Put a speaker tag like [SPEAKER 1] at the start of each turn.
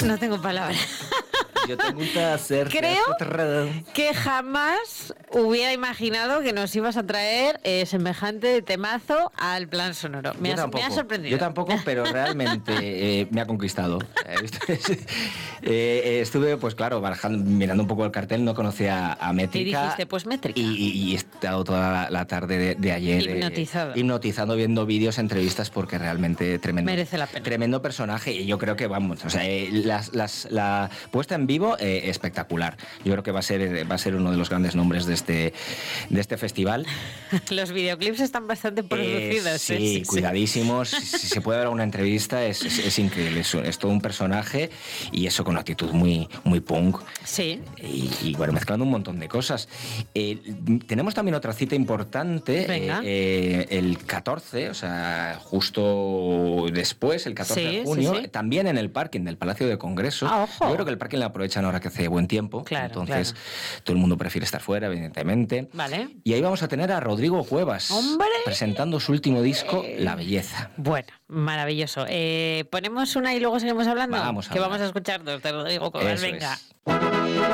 [SPEAKER 1] No tengo palabras.
[SPEAKER 2] Yo tengo un placer.
[SPEAKER 1] Creo que jamás hubiera imaginado que nos ibas a traer semejante temazo al Plan Sonoro. Me ha sorprendido.
[SPEAKER 2] Yo tampoco, pero realmente me ha conquistado. Estuve, pues claro, mirando un poco el cartel, no conocía a Métrica.
[SPEAKER 1] Y dijiste, pues Métrica.
[SPEAKER 2] Y he estado toda la tarde de ayer hipnotizando, viendo vídeos, entrevistas, porque realmente tremendo.
[SPEAKER 1] Merece la pena.
[SPEAKER 2] Tremendo personaje, y yo creo que vamos, o sea, la puesta en vivo espectacular. Yo creo que va a ser uno de los grandes nombres de este festival.
[SPEAKER 1] Los videoclips están bastante producidos.
[SPEAKER 2] Sí, cuidadísimos. Si se puede ver una entrevista, es increíble. Es todo un personaje, y eso con una actitud muy, muy punk.
[SPEAKER 1] Sí.
[SPEAKER 2] Y bueno, mezclando un montón de cosas. Tenemos también otra cita importante. El 14, o sea, justo después, el 14 de junio, también en el parking del Palacio de Congresos. Yo creo que el parking lo aprovechan ahora que hace buen tiempo. Entonces, todo el mundo prefiere estar fuera, evidentemente.
[SPEAKER 1] Vale.
[SPEAKER 2] Y ahí vamos a tener a Rodrigo Cuevas.
[SPEAKER 1] ¡Hombre!
[SPEAKER 2] Presentando su último disco, La Belleza.
[SPEAKER 1] Bueno, maravilloso. ¿Ponemos una y luego seguimos hablando?
[SPEAKER 2] Vamos a
[SPEAKER 1] escuchar dos de Rodrigo Cuevas.
[SPEAKER 2] Eso
[SPEAKER 1] Venga.
[SPEAKER 2] Es.